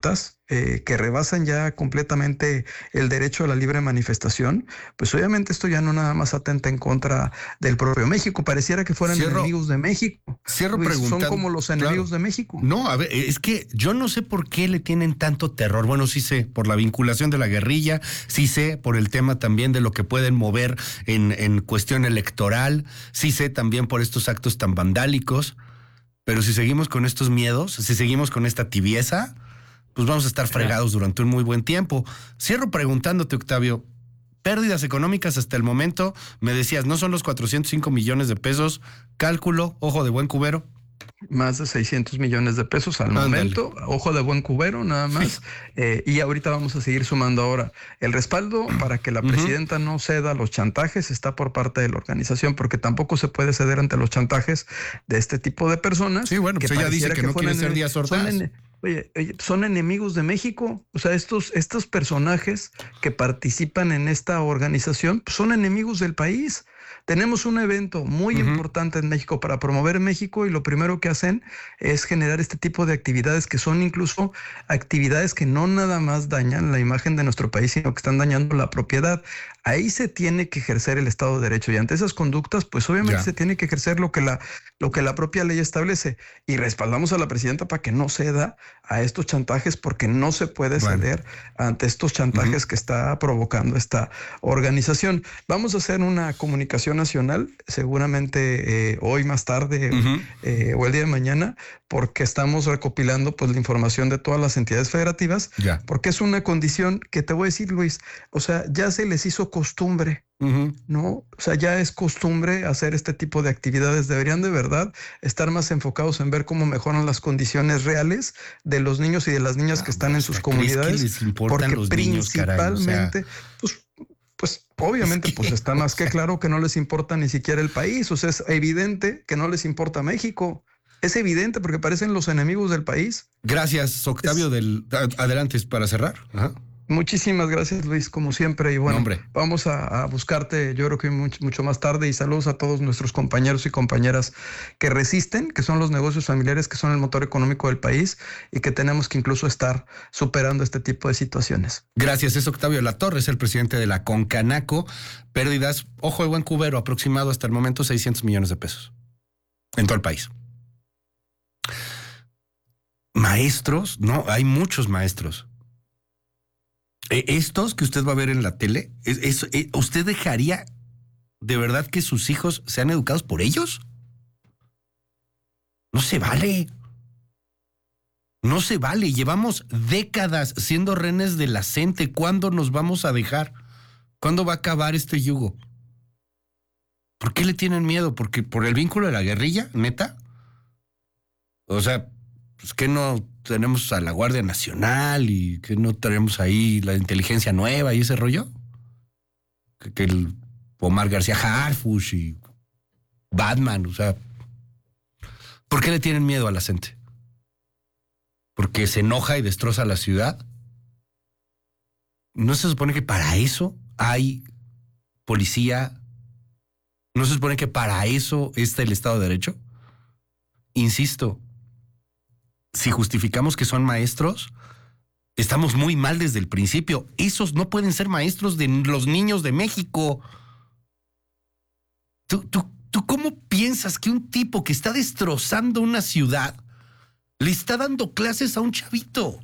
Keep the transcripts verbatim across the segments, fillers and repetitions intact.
conductas eh, que rebasan ya completamente el derecho a la libre manifestación, pues obviamente esto ya no nada más atenta en contra del propio México, pareciera que fueran Cierro, enemigos de México. Cierro Luis, preguntando. son como los enemigos claro. de México. No, a ver, es que yo no sé por qué le tienen tanto terror. Bueno, sí sé, por la vinculación de la guerrilla, sí sé por el tema también de lo que pueden mover en, en cuestión electoral, sí sé también por estos actos tan vandálicos, pero si seguimos con estos miedos, si seguimos con esta tibieza, pues vamos a estar fregados durante un muy buen tiempo. Cierro preguntándote, Octavio, pérdidas económicas hasta el momento, me decías, ¿no son los cuatrocientos cinco millones de pesos? Cálculo, ojo de buen cubero. Más de seiscientos millones de pesos al Ándale. momento, ojo de buen cubero nada más, sí. eh, y ahorita vamos a seguir sumando ahora. El respaldo para que la presidenta uh-huh. no ceda a los chantajes está por parte de la organización, porque tampoco se puede ceder ante los chantajes de este tipo de personas. Sí, bueno, pues ella dice que, que no quiere ser Díaz Ordaz. Son, en, oye, oye, son enemigos de México, o sea, estos, estos personajes que participan en esta organización pues son enemigos del país. Tenemos un evento muy uh-huh. importante en México para promover México y lo primero que hacen es generar este tipo de actividades que son incluso actividades que no nada más dañan la imagen de nuestro país, sino que están dañando la propiedad. Ahí se tiene que ejercer el Estado de Derecho y ante esas conductas, pues obviamente ya. se tiene que ejercer lo que la, lo que la propia ley establece y respaldamos a la presidenta para que no ceda a estos chantajes porque no se puede bueno. ceder ante estos chantajes uh-huh. que está provocando esta organización. Vamos a hacer una comunicación nacional, seguramente eh, hoy más tarde uh-huh. eh, o el día de mañana, porque estamos recopilando pues la información de todas las entidades federativas, ya. porque es una condición que te voy a decir, Luis, o sea, ya se les hizo costumbre, uh-huh. ¿no? O sea, ya es costumbre hacer este tipo de actividades. Deberían de verdad estar más enfocados en ver cómo mejoran las condiciones reales de los niños y de las niñas ah, que están en sus comunidades, les importan porque los principalmente, niños, pues Pues obviamente, es que, pues está más que claro que no les importa ni siquiera el país. O sea, es evidente que no les importa México. Es evidente porque parecen los enemigos del país. Gracias, Octavio. Es... del Adelante para cerrar. Ajá. Muchísimas gracias, Luis, como siempre. Y bueno, no, vamos a, a buscarte, yo creo que mucho, mucho más tarde. Y saludos a todos nuestros compañeros y compañeras que resisten, que son los negocios familiares, que son el motor económico del país y que tenemos que incluso estar superando este tipo de situaciones. Gracias, es Octavio Latorre, es el presidente de la Concanaco. Pérdidas, ojo de buen cubero, aproximado hasta el momento seiscientos millones de pesos en todo el país. Maestros, no, hay muchos maestros. Estos que usted va a ver en la tele, es, es, es, ¿usted dejaría de verdad que sus hijos sean educados por ellos? No se vale. No se vale. Llevamos décadas siendo rehenes de la gente. ¿Cuándo nos vamos a dejar? ¿Cuándo va a acabar este yugo? ¿Por qué le tienen miedo? ¿Porque por el vínculo de la guerrilla, neta? O sea, pues que no tenemos a la Guardia Nacional y que no tenemos ahí la inteligencia nueva y ese rollo. Que, que el Omar García Harfuch y Batman, o sea, ¿por qué le tienen miedo a la gente? ¿Porque se enoja y destroza la ciudad? ¿No se supone que para eso hay policía? ¿No se supone que para eso está el Estado de Derecho? Insisto, si justificamos que son maestros, estamos muy mal desde el principio. Esos no pueden ser maestros de los niños de México. ¿Tú, tú, tú cómo piensas que un tipo que está destrozando una ciudad le está dando clases a un chavito?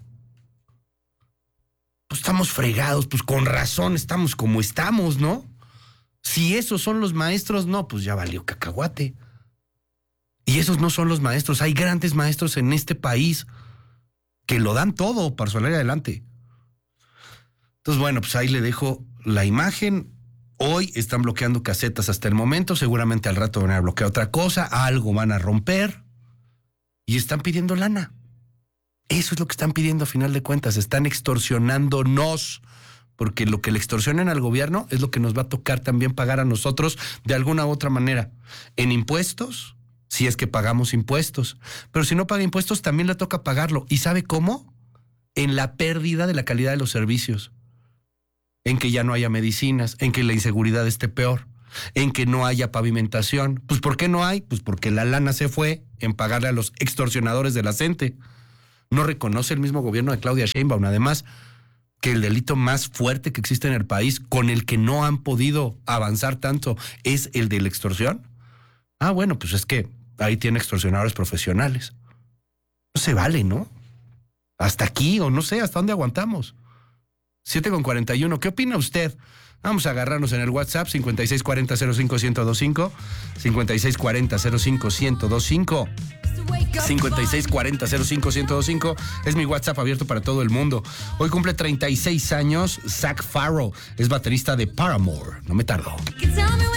Pues estamos fregados, pues con razón estamos como estamos, ¿no? Si esos son los maestros, no, pues ya valió cacahuate. Y esos no son los maestros. Hay grandes maestros en este país que lo dan todo para salir adelante. Entonces, bueno, pues ahí le dejo la imagen. Hoy están bloqueando casetas hasta el momento. Seguramente al rato van a bloquear otra cosa. Algo van a romper. Y están pidiendo lana. Eso es lo que están pidiendo a final de cuentas. Están extorsionándonos. Porque lo que le extorsionen al gobierno es lo que nos va a tocar también pagar a nosotros de alguna u otra manera. En impuestos, si es que pagamos impuestos. Pero si no paga impuestos, también le toca pagarlo. ¿Y sabe cómo? En la pérdida de la calidad de los servicios. En que ya no haya medicinas, en que la inseguridad esté peor, en que no haya pavimentación. Pues ¿por qué no hay? Pues porque la lana se fue en pagarle a los extorsionadores de la gente. no reconoce el mismo gobierno de Claudia Sheinbaum, además, que el delito más fuerte que existe en el país, con el que no han podido avanzar tanto, es el de la extorsión. Ah, bueno, pues es que ahí tiene extorsionadores profesionales. No se vale, ¿no? Hasta aquí, o no sé, hasta dónde aguantamos. siete con cuarenta y uno, ¿qué opina usted? Vamos a agarrarnos en el WhatsApp cincuenta y seis cuarenta cero cinco ciento veinticinco, cincuenta y seis cuarenta cero cinco ciento veinticinco, cincuenta y seis cuarenta cero cinco ciento veinticinco, es mi WhatsApp abierto para todo el mundo. Hoy cumple treinta y seis años Zac Farro, es baterista de Paramore, no me tardo.